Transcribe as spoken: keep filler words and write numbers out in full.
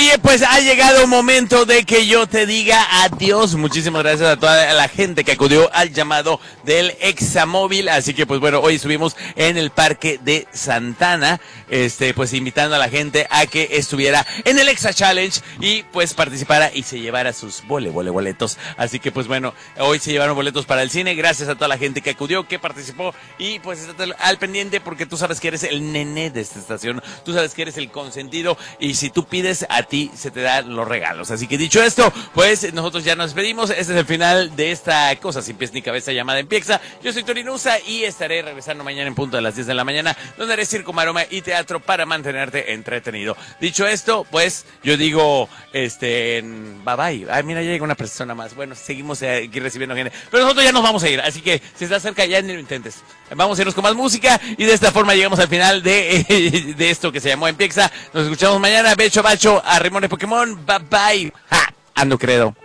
Oye, pues ha llegado un momento de que yo te diga adiós. Muchísimas gracias a toda la gente que acudió al llamado del Examóvil. Así que pues bueno, hoy estuvimos en el Parque de Santana, este, pues invitando a la gente a que estuviera en el Exa Challenge y pues participara y se llevara sus vole, vole, boletos. Así que pues bueno, hoy se llevaron boletos para el cine. Gracias a toda la gente que acudió, que participó y pues estate al pendiente porque tú sabes que eres el nené de esta estación. Tú sabes que eres el consentido y si tú pides, a ti se te dan los regalos. Así que dicho esto, pues nosotros ya nos despedimos. Este es el final de esta cosa sin pies ni cabeza llamada Empieza. Yo soy Tony Nusa y estaré regresando mañana en punto de las diez de la mañana, donde haré circo, maroma y teatro para mantenerte entretenido. Dicho esto, pues yo digo, este, bye bye. Ay, mira, ya llega una persona más. Bueno, seguimos aquí recibiendo gente, pero nosotros ya nos vamos a ir. Así que si estás cerca, ya ni lo intentes. Vamos a irnos con más música y de esta forma llegamos al final de, de esto que se llamó Empieza. Nos escuchamos mañana. Becho, bacho, a Rimones Pokémon. Bye bye. Ja, ando credo.